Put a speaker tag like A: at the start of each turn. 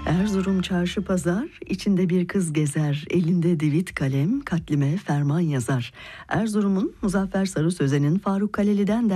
A: Erzurum çarşı pazar, içinde bir kız gezer, elinde divit kalem, katlime ferman yazar. Erzurum'un Muzaffer Sarı Sözen'in Faruk Kaleli'den